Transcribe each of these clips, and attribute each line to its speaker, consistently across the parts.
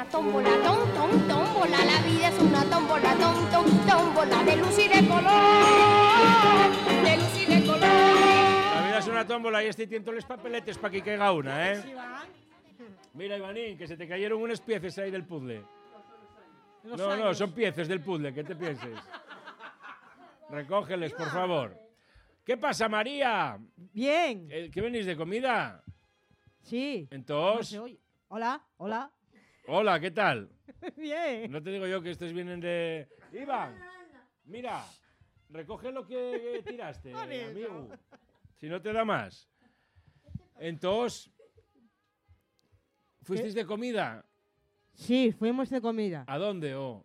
Speaker 1: tómbola, tómbola, la vida es una tómbola, tómbola, de luz y de color, de luz y de color.
Speaker 2: La vida es una tómbola y este tiento los papeletes para que caiga una, ¿eh? Mira, Ivanín, que se te cayeron unas piezas ahí del puzzle. No, son piezas del puzzle, ¿qué te pienses? Recógeles, por favor. ¿Qué pasa, María?
Speaker 3: Bien.
Speaker 2: ¿Qué venís de comida?
Speaker 3: Sí.
Speaker 2: Entonces.
Speaker 3: No hola.
Speaker 2: Hola, ¿qué tal?
Speaker 3: Bien.
Speaker 2: No te digo yo que estos vienen de... Iván, mira, recoge lo que tiraste, amigo. Si no te da más. Entonces, ¿fuisteis de comida?
Speaker 3: Sí, fuimos de comida.
Speaker 2: ¿A dónde? Oh?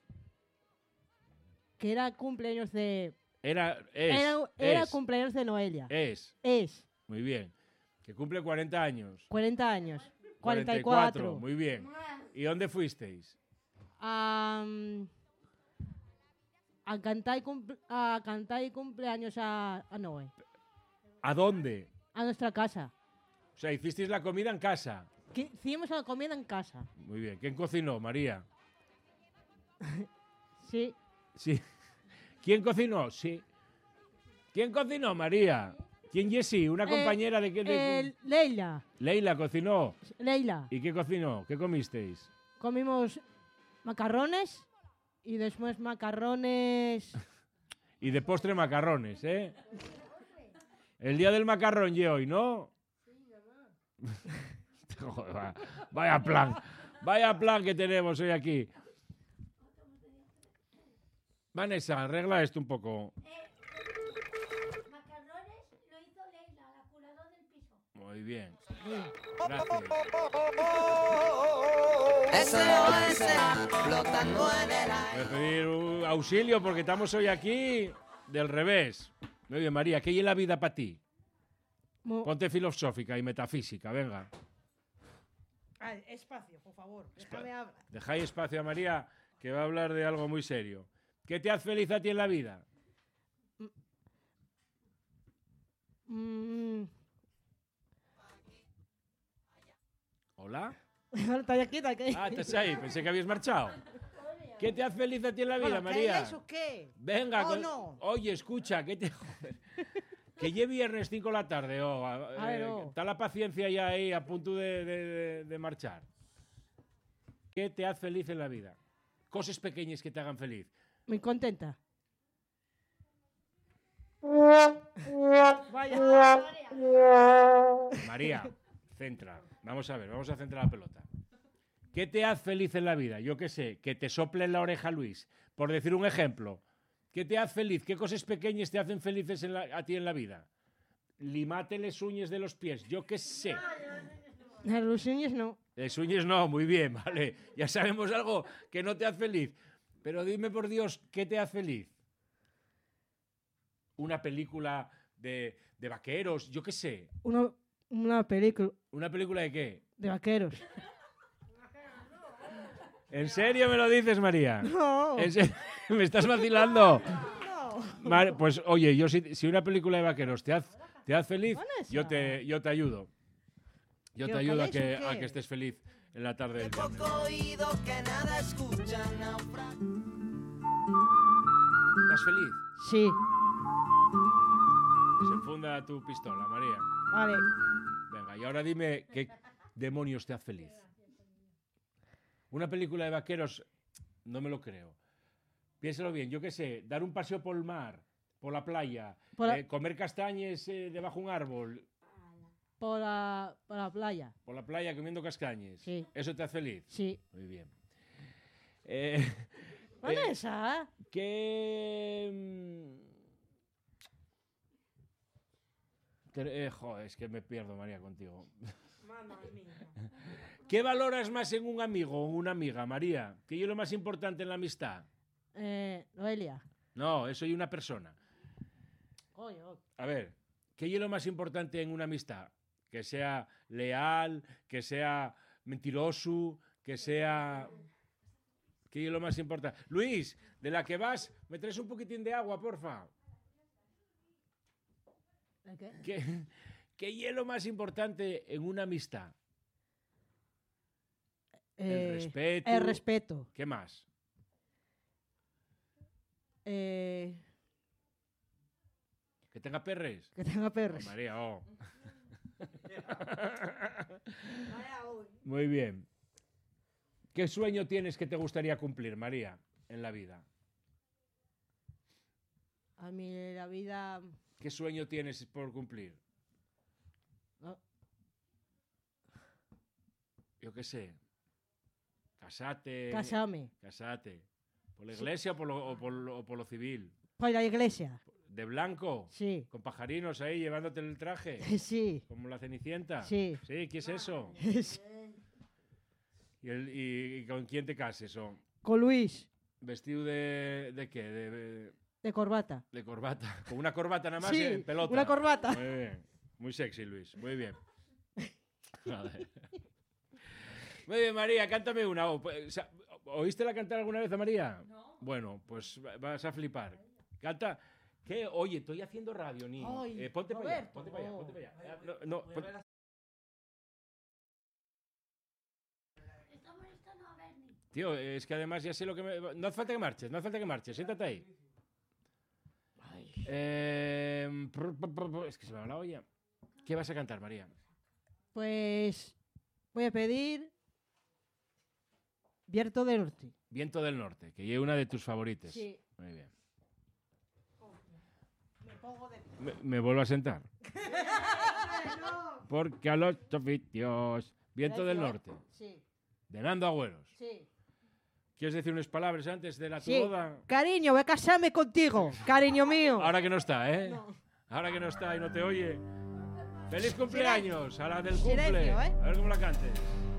Speaker 3: Que era cumpleaños de...
Speaker 2: Era
Speaker 3: cumpleaños de Noelia.
Speaker 2: Es. Muy bien. Que cumple 40 años.
Speaker 3: 40 años. 44.
Speaker 2: Muy bien. ¿Y dónde fuisteis?
Speaker 3: A cantar y cumpleaños a Noé.
Speaker 2: ¿A dónde?
Speaker 3: A nuestra casa.
Speaker 2: O sea, hicisteis la comida en casa.
Speaker 3: Hicimos la comida en casa.
Speaker 2: Muy bien. ¿Quién cocinó, María?
Speaker 3: Sí.
Speaker 2: Sí. ¿Quién cocinó? Sí. ¿Quién cocinó, María? ¿Quién Jessie? ¿Una compañera de qué?
Speaker 3: Leila.
Speaker 2: Leila cocinó.
Speaker 3: Leila.
Speaker 2: ¿Y qué cocinó? ¿Qué comisteis?
Speaker 3: Comimos macarrones y después macarrones...
Speaker 2: Y de postre macarrones, ¿eh? El día del macarrón y hoy, ¿no? Joder, vaya plan que tenemos hoy aquí. Vanessa, arregla esto un poco.
Speaker 1: Macarrones lo hizo Leila, la curadora del piso.
Speaker 2: Muy bien. Gracias. Voy a pedir un auxilio porque estamos hoy aquí del revés. Muy bien, María, ¿qué hay en la vida para ti? Ponte filosófica y metafísica, venga.
Speaker 3: Espacio, por favor. Déjame hablar.
Speaker 2: Dejáis espacio a María, que va a hablar de algo muy serio. ¿Qué te hace feliz a ti en la vida? ¿Hola? Estás ahí, pensé que habías marchado. ¿Qué te hace feliz a ti en la vida, María?
Speaker 3: ¿Qué es o qué?
Speaker 2: Venga,
Speaker 3: no.
Speaker 2: Oye, escucha, que llegue viernes 5 de la tarde, está la paciencia ya ahí a punto de marchar. ¿Qué te hace feliz en la vida? Cosas pequeñas que te hagan feliz.
Speaker 3: Muy contenta.
Speaker 2: María, centra. Vamos a ver, vamos a centrar la pelota. ¿Qué te hace feliz en la vida? Yo qué sé, que te sople en la oreja Luis, por decir un ejemplo. ¿Qué te hace feliz? ¿Qué cosas pequeñas te hacen felices a ti en la vida? Limate las uñas de los pies, yo qué sé.
Speaker 3: Los uñas no.
Speaker 2: Las uñas no, muy bien, vale. Ya sabemos algo que no te hace feliz. Pero dime por Dios, ¿qué te hace feliz? Una película de vaqueros, yo qué sé.
Speaker 3: Una película.
Speaker 2: ¿Una película de qué?
Speaker 3: De vaqueros.
Speaker 2: ¿En serio me lo dices, María?
Speaker 3: No.
Speaker 2: ¿Me estás vacilando?
Speaker 3: No.
Speaker 2: Pues oye, yo si una película de vaqueros te hace feliz, yo te ayudo. Yo te ayudo a que estés feliz en la tarde del viernes. ¿Estás feliz?
Speaker 3: Sí.
Speaker 2: Se enfunda tu pistola, María.
Speaker 3: Vale.
Speaker 2: Venga, y ahora dime qué demonios te hace feliz. Una película de vaqueros, no me lo creo. Piénsalo bien, yo qué sé, dar un paseo por el mar, por la playa, comer castañas debajo de un árbol.
Speaker 3: Por la playa.
Speaker 2: Por la playa comiendo castañas.
Speaker 3: Sí.
Speaker 2: ¿Eso te hace feliz?
Speaker 3: Sí.
Speaker 2: Muy bien.
Speaker 3: Vanessa.
Speaker 2: Joder, es que me pierdo, María, contigo. ¿Qué valoras más en un amigo o en una amiga, María? ¿Qué es lo más importante en la amistad?
Speaker 3: Noelia.
Speaker 2: No, eso y una persona.
Speaker 3: Coño.
Speaker 2: A ver, ¿qué es lo más importante en una amistad? Que sea leal, que sea mentiroso, que sea... ¿Qué es lo más importante? Luis, de la que vas, ¿me traes un poquitín de agua, porfa? ¿Qué es lo más importante en una amistad? respeto.
Speaker 3: El respeto.
Speaker 2: ¿Qué más?
Speaker 3: Que
Speaker 2: Que tenga perres.
Speaker 3: tenga
Speaker 2: Oh,
Speaker 3: perros.
Speaker 2: María, oh. Muy bien. ¿Qué sueño tienes que te gustaría cumplir, María, en la vida?
Speaker 3: A mí la vida...
Speaker 2: ¿Qué sueño tienes por cumplir?
Speaker 3: no,
Speaker 2: Yo qué sé. Casate.
Speaker 3: casarme.
Speaker 2: Casate. ¿Por la iglesia o por lo civil?
Speaker 3: Por la iglesia.
Speaker 2: ¿De blanco?
Speaker 3: Sí.
Speaker 2: ¿Con pajarinos ahí llevándote el traje?
Speaker 3: Sí.
Speaker 2: ¿Como la Cenicienta?
Speaker 3: Sí.
Speaker 2: ¿Sí? ¿Qué es eso?
Speaker 3: Sí.
Speaker 2: ¿Y con quién te cases? ¿O
Speaker 3: Con Luis.
Speaker 2: ¿Vestido de qué?
Speaker 3: De corbata.
Speaker 2: De corbata. ¿Con una corbata nada más?
Speaker 3: Sí,
Speaker 2: En pelota.
Speaker 3: una corbata.
Speaker 2: Muy bien. Muy sexy, Luis. Muy bien. Joder. Muy bien, María, cántame una. ¿Oíste la cantar alguna vez a María? No. Bueno, pues vas a flipar. Canta. ¿Qué? Oye, estoy haciendo radio, niño.
Speaker 3: Ay,
Speaker 2: Ponte para allá,
Speaker 3: Roberto.
Speaker 2: ponte para allá, ponte para allá. No, tío, es que además ya sé lo que me... No hace falta que marches, no hace falta que marches. Siéntate ahí. Es que se me va la olla. ¿Qué vas a cantar, María?
Speaker 3: Pues voy a pedir Viento del Norte.
Speaker 2: Viento del Norte, que es una de tus favoritas.
Speaker 3: Sí.
Speaker 2: Muy bien.
Speaker 3: Me pongo de...
Speaker 2: Me vuelvo a sentar. Porque a los oficios. Viento del Norte,
Speaker 3: Sí,
Speaker 2: de Nando Agüeros.
Speaker 3: sí.
Speaker 2: ¿Quieres decir unas palabras antes de la tu
Speaker 3: Sí.
Speaker 2: boda?
Speaker 3: Cariño, voy a casarme contigo. Cariño mío.
Speaker 2: Ahora que no está, ¿eh?
Speaker 3: No.
Speaker 2: Ahora que no está y no te oye. ¡Feliz cumpleaños! A la del
Speaker 3: Silencio,
Speaker 2: cumple.
Speaker 3: ¿eh?
Speaker 2: A ver cómo la cantes.